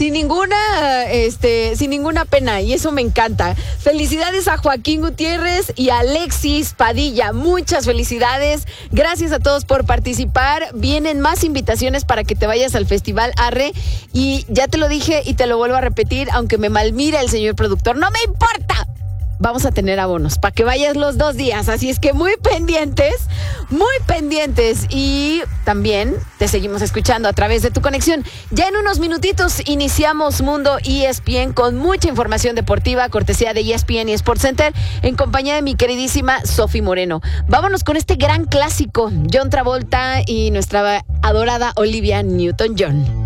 sin ninguna pena, y eso me encanta. Felicidades a Joaquín Gutiérrez y a Alexis Padilla. Muchas felicidades. Gracias a todos por participar. Vienen más invitaciones para que te vayas al Festival Arre. Y ya te lo dije y te lo vuelvo a repetir, aunque me malmira el señor productor. ¡No me importa! Vamos a tener abonos para que vayas los 2 días. Así es que muy pendientes. Y también te seguimos escuchando a través de tu conexión. Ya en unos minutitos iniciamos Mundo ESPN con mucha información deportiva, cortesía de ESPN y Sports Center, en compañía de mi queridísima Sofi Moreno. Vámonos con este gran clásico, John Travolta y nuestra adorada Olivia Newton-John.